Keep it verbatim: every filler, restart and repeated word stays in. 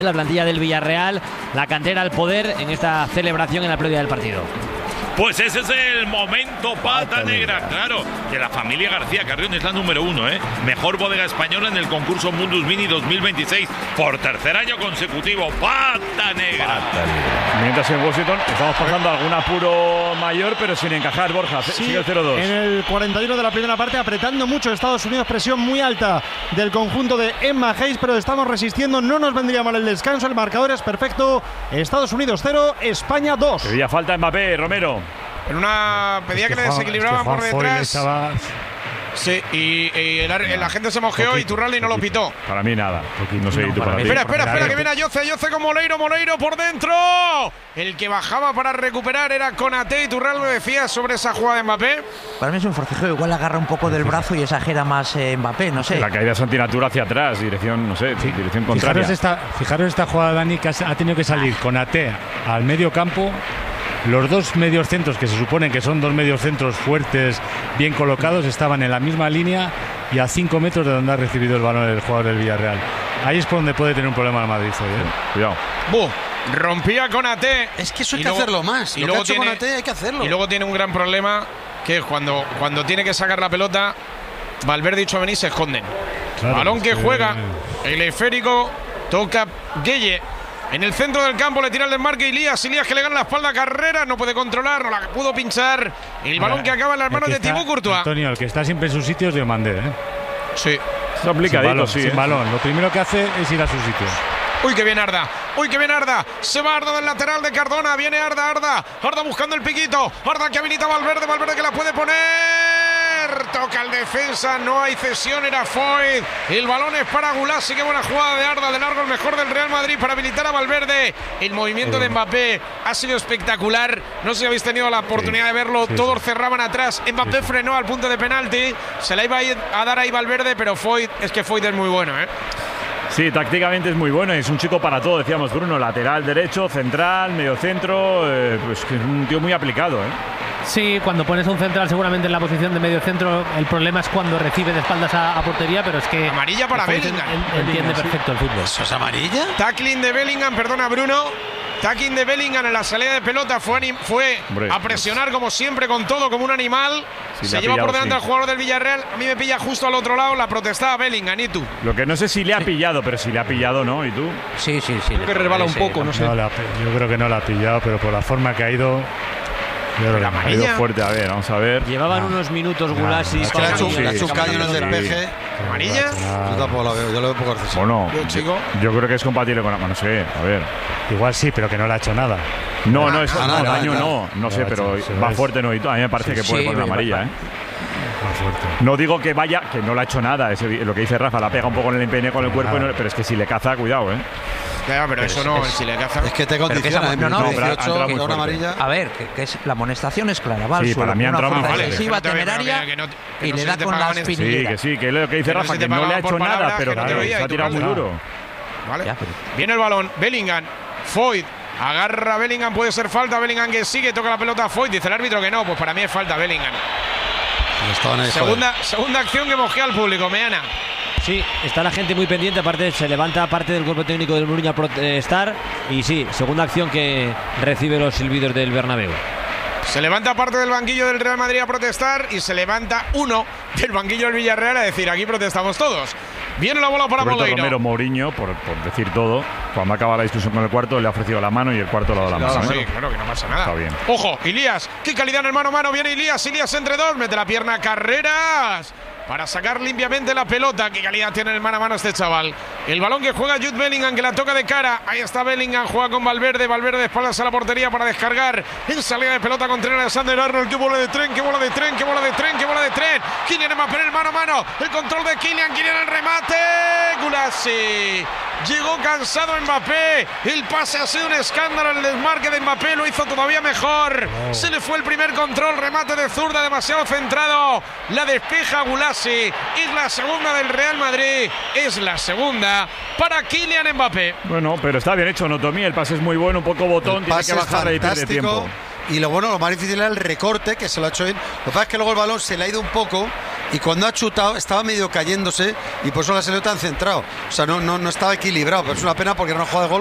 La plantilla del Villarreal, la cantera al poder en esta celebración en la previa del partido. Pues ese es el momento pata negra, claro, de la familia García Carrión, es la número uno, ¿eh? Mejor bodega española en el concurso Mundus Mini dos mil veintiséis, por tercer año consecutivo, pata negra. Pata negra. Mientras en Washington estamos pasando algún apuro mayor, pero sin encajar, Borja, sí, sigue el cero dos. En el cuarenta y uno de la primera parte, apretando mucho Estados Unidos, presión muy alta del conjunto de Emma Hayes, pero estamos resistiendo, no nos vendría mal el descanso, el marcador es perfecto, Estados Unidos cero, España dos. Pedía falta Mbappé, Romero. En una pedía que, que le desequilibraban por detrás. Estaba... Sí, y, y el, el, la gente se mojeó y Turralde no lo pitó. Para mí nada. No sé, no, tú para mí. Espera, espera, espera, que viene Ayoce, Ayoce con Moleiro, Moleiro por dentro. El que bajaba para recuperar era Konaté y Turralde decía sobre esa jugada de Mbappé. Para mí es un forcejeo, igual agarra un poco del brazo y exagera más eh, Mbappé, no sé. La caída es antinatura hacia atrás, dirección, no sé, sí. dirección contraria. Fijaros esta, fijaros esta jugada, Dani, que ha tenido que salir Konaté al medio campo. Los dos medios centros, que se suponen que son dos medios centros fuertes, bien colocados, estaban en la misma línea y a cinco metros de donde ha recibido el balón el jugador del Villarreal. Ahí es por donde puede tener un problema el Madrid hoy, ¿eh? Cuidado. ¡Buh! Rompía Konaté. Es que eso hay que luego, hacerlo más. Y Lo luego que ha hecho tiene, Konaté hay que hacerlo. Y luego tiene un gran problema, que es cuando, cuando tiene que sacar la pelota, Valverde y Tchouaméni se esconden. Claro, balón que juega, el esférico, toca Gueye. En el centro del campo le tira el desmarque Ilías, Ilías que le gana la espalda a Carrera, no puede controlar, no la pudo pinchar. El balón Ahora, que acaba en las manos de Thibaut Courtois. Antonio, el que está siempre en su sitio es Diomandé, ¿eh? Sí. Es complicadito, sin balón, sí. Sin ¿eh? balón. Lo primero que hace es ir a su sitio. Uy, que bien Arda, uy, que bien Arda. Se va Arda del lateral de Cardona, viene Arda, Arda. Arda buscando el piquito. Arda que habilita Valverde, Valverde que la puede poner. Toca el defensa, no hay cesión, era Foyt. El balón es para Gulassi, qué buena jugada de Arda, de largo el mejor del Real Madrid para habilitar a Valverde. El movimiento de Mbappé ha sido espectacular. No sé si habéis tenido la oportunidad sí, de verlo, sí, todos sí. cerraban atrás. Mbappé sí, sí. frenó al punto de penalti, se la iba a, ir a dar ahí Valverde, pero Foyt, es que Foyt es muy bueno, ¿eh? Sí, tácticamente es muy bueno, es un chico para todo, decíamos Bruno, lateral derecho, central, medio centro, eh, pues que es un tío muy aplicado, ¿eh? Sí, cuando pones a un central seguramente en la posición de medio centro, el problema es cuando recibe de espaldas a, a portería, pero es que amarilla para Bellingham. Entiende perfecto el fútbol. ¿Eso es amarilla? Tackling de Bellingham, perdona Bruno. Tackling de Bellingham en la salida de pelota, fue, fue a presionar como siempre con todo, como un animal. Sí, se lleva pillado, por delante sí. al jugador del Villarreal. A mí me pilla justo al otro lado, la protestaba Bellingham. ¿Y tú? Lo que no sé si le ha sí. pillado, pero si le ha pillado, ¿no? ¿Y tú? Sí, sí, sí. Creo que resbala un poco, no sé. No, la, yo creo que no la ha pillado, pero por la forma que ha ido... La ha ido fuerte, a ver, vamos a ver. Llevaban no. unos minutos Gulassi. Es que la chucaño en el despeje. ¿Amarilla? Yo tampoco la veo, yo lo veo poco excesivo. Bueno, yo, chico. yo creo que es compatible con la no sé, a ver. Igual sí, pero que no le ha hecho nada. No, no, eso, ah, no, nada, daño nada. no, no sé, pero va fuerte, no, y a mí me parece sí, que puede sí, poner la amarilla, ¿eh? No digo que vaya, que no le ha hecho nada, es lo que dice Rafa, la pega un poco en el empeine con el cuerpo, no, pero es que si le caza, cuidado, ¿eh? Claro, pero, pero eso no, es, si le caza. Es que te condiciona, no, no, dieciocho, que una amarilla. A ver, que, que es, la amonestación es clara, va al sí, suelo, para mí ha entrado una vale, excesiva, vale, temeraria, que no, que no, y no le da con la espinillera. Sí, que sí, que es lo que dice Rafa, que no le ha hecho nada, pero se ha tirado muy duro. Vale. Viene el balón, Bellingham, Foyt. Agarra Bellingham, puede ser falta. Bellingham que sigue, toca la pelota a Foyt. Dice el árbitro que no, pues para mí es falta Bellingham. Segunda, segunda acción que mosquea al público, Meana. Sí, está la gente muy pendiente, aparte se levanta parte del cuerpo técnico del Mourinho a protestar. Y sí, segunda acción que recibe los silbidos del Bernabéu. Se levanta parte del banquillo del Real Madrid a protestar y se levanta uno del banquillo del Villarreal a decir aquí protestamos todos. Viene la bola para Moleiro. Romero Mourinho, por, por decir todo, cuando acaba la discusión con el cuarto, le ha ofrecido la mano y el cuarto le ha dado la mano. Sí, ¿eh? Claro que no pasa nada. Está bien. Ojo, Ilías, qué calidad en el mano a mano. Viene Ilías, Ilías entre dos, mete la pierna, Carreras. Para sacar limpiamente la pelota. Qué calidad tiene el mano a mano este chaval. El balón que juega Jude Bellingham, que la toca de cara. Ahí está Bellingham, juega con Valverde. Valverde de espaldas a la portería para descargar. En salida de pelota con tren Alexander Arnold. Qué bola de tren, qué bola de tren, qué bola de tren, qué bola de tren. Kylian Mbappé en el mano a mano. El control de Kylian, Kylian el remate. Gulassi. Llegó cansado Mbappé. El pase ha sido un escándalo. El desmarque de Mbappé lo hizo todavía mejor. Oh. Se le fue el primer control. Remate de zurda, demasiado centrado. La despeja Gulassi. Es la segunda del Real Madrid. Es la segunda para Kylian Mbappé. Bueno, pero está bien hecho, Notomí. El pase es muy bueno, un poco botón. Tiene que bajar y pierde tiempo. Y lo bueno, lo más difícil era el recorte, que se lo ha hecho bien. Lo que pasa es que luego el balón se le ha ido un poco y cuando ha chutado estaba medio cayéndose y por eso la salió tan centrado. O sea, no, no, no estaba equilibrado, pero es una pena porque era una jugada de gol